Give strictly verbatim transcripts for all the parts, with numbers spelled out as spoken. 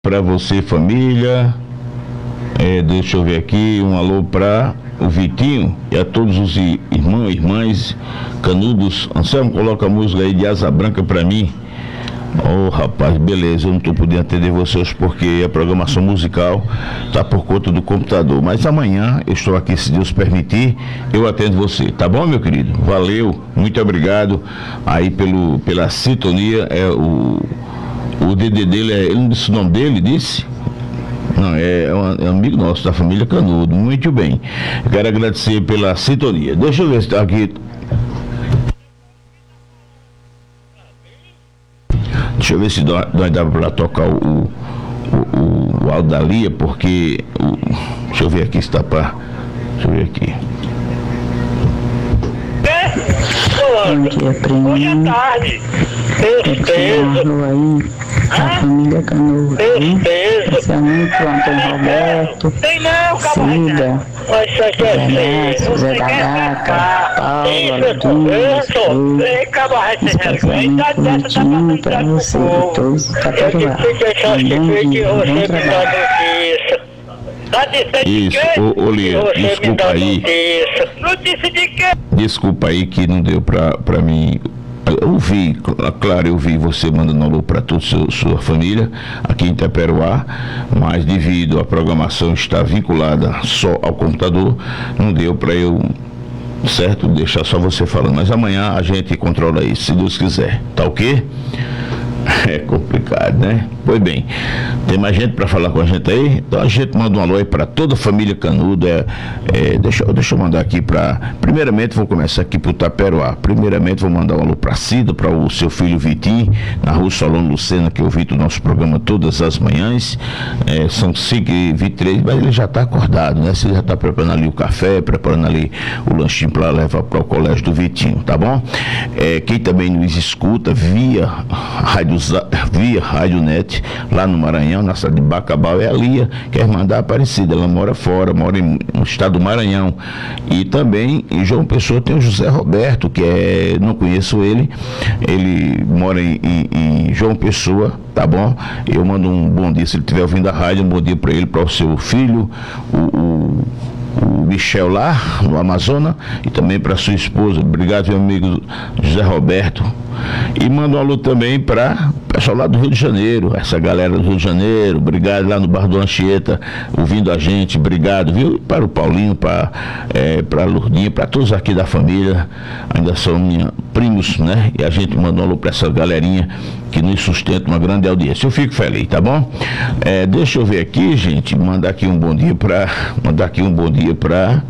Para você, família. É, deixa eu ver aqui, um alô para o Vitinho e a todos os irmãos e irmãs canudos. Anselmo, coloca a música aí de Asa Branca para mim. Ô, oh, rapaz, beleza, eu não estou podendo atender vocês porque a programação musical está por conta do computador, mas amanhã eu estou aqui, se Deus permitir, eu atendo você, tá bom, meu querido? Valeu, muito obrigado aí pelo, pela sintonia. É o O D D dele, é, ele não disse o nome dele, disse? Não, é, é, um, é um amigo nosso da família Canudo, muito bem. Eu quero agradecer pela sintonia. Deixa eu ver se está aqui. Deixa eu ver se nós dá para tocar o, o, o, o Aldalia, porque. O, deixa eu ver aqui se está para. Deixa eu ver aqui. Bom dia, primo. Hoje à tarde. Festejo aí, a família Canudo. Especialmente o Antônio Roberto, Tem não, Cida, Zé Zé da Gata, Paulo, Aldinho, especialmente Vitinho para você e todos os Itaperuá. Um bom dia, um bom trabalho. Isso, ô, ô Lia, desculpa aí. Notícia de quê? Desculpa aí que não deu pra, pra mim. Eu vi, claro, eu vi você mandando alô para toda a sua família aqui em Itaperuá, mas devido à programação estar vinculada só ao computador, não deu para eu, certo, deixar só você falando. Mas amanhã a gente controla isso, se Deus quiser. Tá ok? É complicado, né? Pois bem, tem mais gente para falar com a gente aí? Então a gente manda um alô aí para toda a família Canudo. É, é, deixa, deixa eu mandar aqui para. Primeiramente, vou começar aqui para o Itaperuá. Primeiramente, vou mandar um alô para Cida, para o seu filho Vitinho, na rua Solano Lucena, que eu vi do nosso programa todas as manhãs. É, são cinco e vinte e três, mas ele já está acordado, né? Você já está preparando ali o café, preparando ali o lanchinho para levar para o colégio do Vitinho, tá bom? É, quem também nos escuta via rádio, via Rádio Net, lá no Maranhão, na cidade de Bacabal, é a Lia, que é a irmã da Aparecida. Ela mora fora, mora em, no estado do Maranhão. E também em João Pessoa tem o José Roberto, que é, não conheço ele, ele mora em, em, em João Pessoa, tá bom? Eu mando um bom dia, se ele estiver ouvindo a rádio, um bom dia para ele, para o seu filho, o, o o Michel lá no Amazonas, e também para sua esposa. Obrigado, meu amigo José Roberto. E mando um alô também para o pessoal lá do Rio de Janeiro, essa galera do Rio de Janeiro. Obrigado lá no Bar do Anchieta, ouvindo a gente. Obrigado, viu? E para o Paulinho, para é, para a Lourdinha, para todos aqui da família, ainda são minha, primos, né? E a gente manda um alô para essa galerinha que nos sustenta uma grande audiência. Eu fico feliz, tá bom? É, deixa eu ver aqui, gente, mandar aqui um bom dia para mandar aqui um bom dia para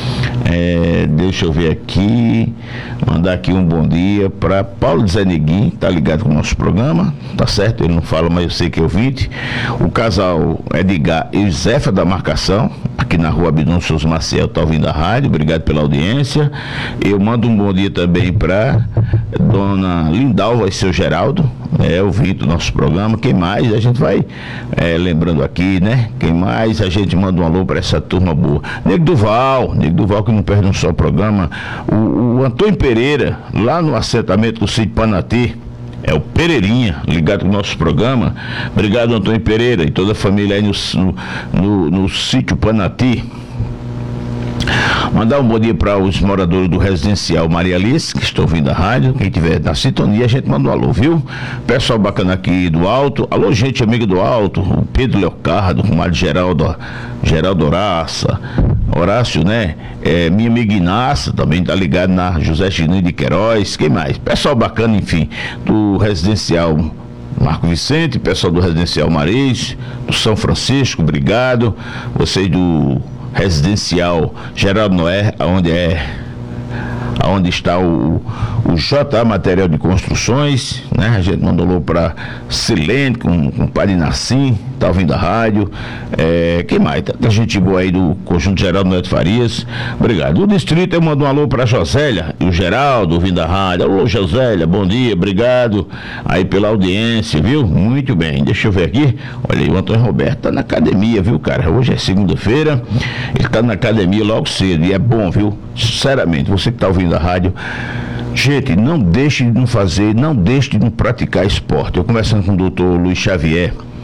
é, deixa eu ver aqui, mandar aqui um bom dia para Paulo Zé Neguinho, tá ligado com o nosso programa, tá certo? Ele não fala, mas eu sei que é ouvinte. O casal Edgar e Josefa da Marcação, aqui na rua Abdon Souza Maciel, tá ouvindo a rádio, obrigado pela audiência. Eu mando um bom dia também para dona Lindalva e seu Geraldo, é, ouvinte do nosso programa. Quem mais? A gente vai é, lembrando aqui, né? Quem mais? A gente manda um alô para essa turma boa. Nego Duval, Nego Duval que não perde um só programa. O, o Antônio Pereira, lá no assentamento do sítio Panati, é o Pereirinha, ligado com o nosso programa. Obrigado, Antônio Pereira, e toda a família aí no, no, no, no sítio Panati. Mandar um bom dia para os moradores do residencial Maria Alice, que estão ouvindo a rádio. Quem tiver na sintonia, a gente manda um alô, viu? Pessoal bacana aqui do Alto. Alô, gente amiga do Alto. O Pedro Leocardo, o Mário Geraldo, Geraldo Horácio, Horácio, né? É, minha amiga Inácia, também tá ligado na José Chininho de Queiroz. Quem mais? Pessoal bacana, enfim, do residencial Marco Vicente, pessoal do residencial Maris, do São Francisco, obrigado. Vocês do residencial Geraldo Noé, onde é onde está o, o J A Material de Construções, né? A gente mandou alô para Silene, com, com o Padre Nassim, tá ouvindo a rádio. É, quem mais? Tá, tá gente boa aí do Conjunto Geraldo Noé de Farias. Obrigado. O distrito eu mando um alô para Josélia e o Geraldo ouvindo a rádio. Alô, Josélia, bom dia, obrigado aí pela audiência, viu? Muito bem, deixa eu ver aqui. Olha aí, o Antônio Roberto tá na academia, viu, cara? Hoje é segunda-feira, ele tá na academia logo cedo e é bom, viu? Sinceramente, você que tá ouvindo a rádio, gente, não deixe de não fazer, não deixe de não praticar esporte. Eu conversando com o doutor Luiz Xavier,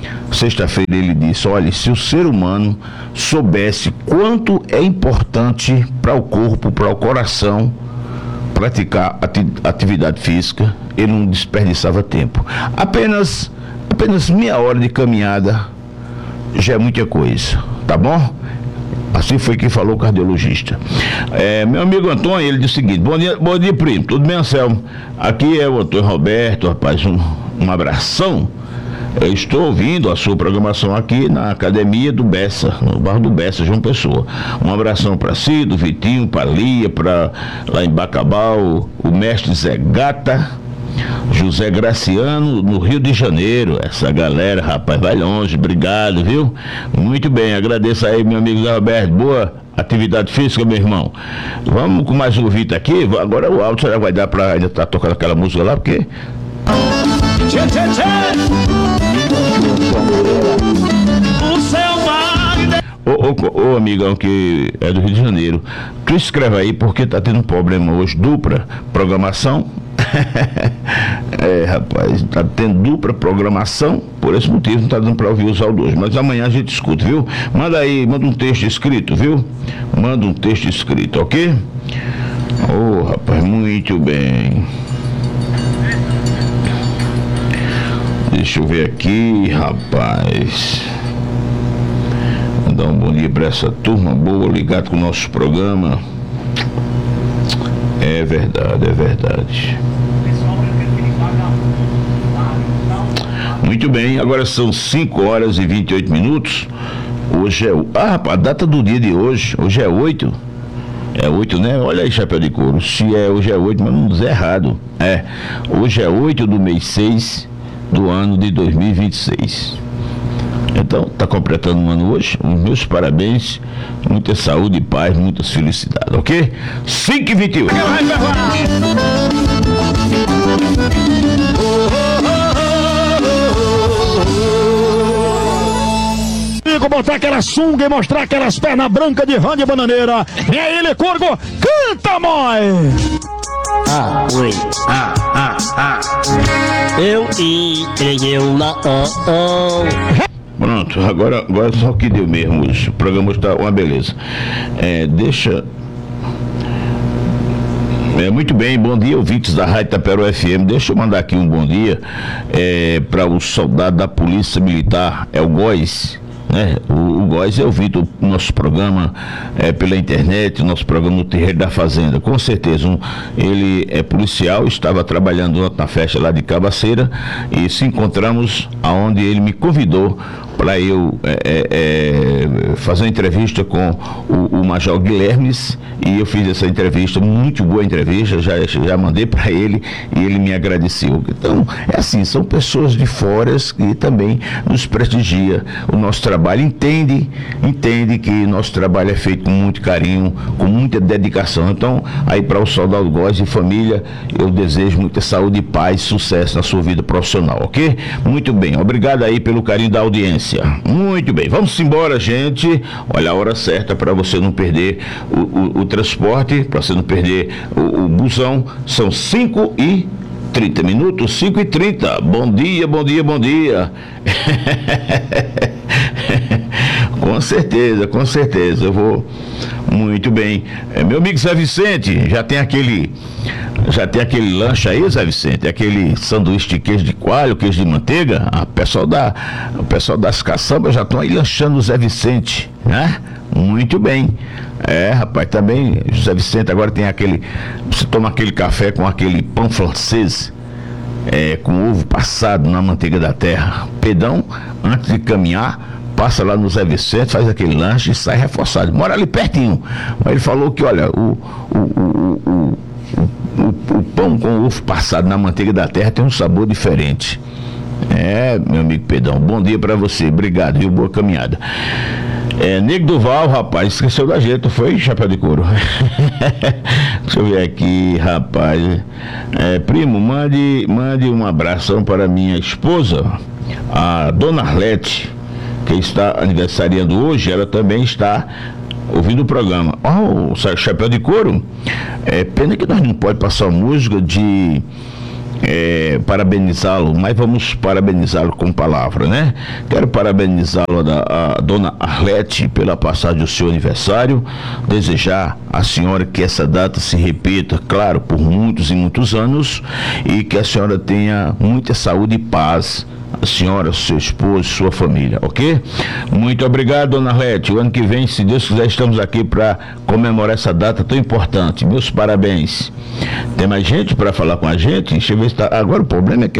sexta-feira ele disse, olha, se o ser humano soubesse quanto é importante para o corpo, para o coração, praticar ati- atividade física, ele não desperdiçava tempo. Apenas, apenas meia hora de caminhada já é muita coisa, tá bom? Assim foi que falou o cardiologista. É, meu amigo Antônio, ele disse o seguinte, bom dia, bom dia, primo, tudo bem, Anselmo? Aqui é o Antônio Roberto, rapaz, um, um abração. Eu estou ouvindo a sua programação aqui na academia do Bessa, no bairro do Bessa, João Pessoa. Um abração para si, do Vitinho, para Lia, para lá em Bacabal, o mestre Zé Gata, José Graciano, no Rio de Janeiro. Essa galera, rapaz, vai longe, obrigado, viu? Muito bem, agradeço aí, meu amigo Zé Roberto, boa atividade física, meu irmão. Vamos com mais um vídeo aqui, agora o áudio já vai dar para ainda estar tá tocando aquela música lá, porque... Tchê, tchê, tchê. O seu marido. Ô, ô, ô, amigão que é do Rio de Janeiro, tu escreve aí porque tá tendo um problema hoje, dupla programação. É, rapaz, tá tendo dupla programação, por esse motivo não tá dando pra ouvir os áudios, mas amanhã a gente escuta, viu? Manda aí, manda um texto escrito, viu? Manda um texto escrito, ok? Ô, rapaz, muito bem. Deixa eu ver aqui, rapaz. Mandar um bom dia para essa turma boa, ligado com o nosso programa. É verdade, é verdade. Muito bem, agora são cinco horas e vinte e oito minutos. Hoje é o. Ah, rapaz, a data do dia de hoje. Hoje é oito. É oito, né? Olha aí, chapéu de couro. Se é hoje é oito, mas não dizer errado. É. Hoje é oito do mês seis do ano de dois mil e vinte e seis. Então, tá completando um ano hoje. Os meus parabéns, muita saúde e paz, muitas felicidades, ok? cinco e vinte e oito. Botar aquela sunga e mostrar aquelas pernas brancas de rã de bananeira. E aí, ele, Corgo, canta, mãe! Ah, oi, ah, ah, ah. Eu entreguei uma oh, oh. Pronto, agora, agora só o que deu mesmo hoje. O programa está uma beleza. É, deixa. É, muito bem, bom dia, ouvintes da Rádio Itaperu F M. Deixa eu mandar aqui um bom dia é, para o soldado da Polícia Militar, é o Góis. Né? O, o Góis é ouvido o nosso programa é, pela internet, nosso programa no Terreiro da Fazenda, com certeza. Um, ele é policial, estava trabalhando na festa lá de Cabaceira e se encontramos aonde ele me convidou para eu é, é, fazer uma entrevista com o, o Major Guilhermes, e eu fiz essa entrevista, muito boa entrevista, já, já mandei para ele e ele me agradeceu. Então, é assim, são pessoas de fora que também nos prestigia o nosso trabalho, entende, entende que nosso trabalho é feito com muito carinho, com muita dedicação. Então, aí para o soldado Góis e família, eu desejo muita saúde, paz, sucesso na sua vida profissional, ok? Muito bem, obrigado aí pelo carinho da audiência. Muito bem, vamos embora, gente. Olha a hora certa para você não perder o, o, o transporte, para você não perder o, o busão. São cinco e trinta minutos, cinco e trinta. Bom dia, bom dia, bom dia. Com certeza, com certeza, eu vou. Muito bem. É, meu amigo Zé Vicente, já tem aquele já tem aquele lanche aí, Zé Vicente, aquele sanduíche de queijo de coalho, queijo de manteiga. A pessoal da, o pessoal das caçambas já estão aí lanchando o Zé Vicente, né? Muito bem. É, rapaz, também José Vicente agora tem aquele, você toma aquele café com aquele pão francês, é, com ovo passado na manteiga da terra. Pedão, antes de caminhar, passa lá no Zé Vicente, faz aquele lanche e sai reforçado. Mora ali pertinho. Mas ele falou que, olha, o, o, o, o, o, o pão com ovo passado na manteiga da terra tem um sabor diferente. É, meu amigo Pedão, bom dia pra você, obrigado, viu? Boa caminhada. É, Nego Duval, rapaz, esqueceu da gente, foi, chapéu de couro? Deixa eu ver aqui, rapaz. É, primo, mande, mande um abração para minha esposa, a Dona Arlete, que está aniversariando hoje. Ela também está ouvindo o programa. Oh, o chapéu de couro. É pena que nós não pode passar música de é, parabenizá-lo, mas vamos parabenizá-lo com palavra, né? Quero parabenizá-lo a, a dona Arlete pela passagem do seu aniversário, desejar à senhora que essa data se repita, claro, por muitos e muitos anos, e que a senhora tenha muita saúde e paz, a senhora, seu esposo, sua família, ok? Muito obrigado, dona Arlete. O ano que vem, se Deus quiser, estamos aqui para comemorar essa data tão importante. Meus parabéns. Tem mais gente para falar com a gente? Deixa eu ver se tá... Agora o problema é que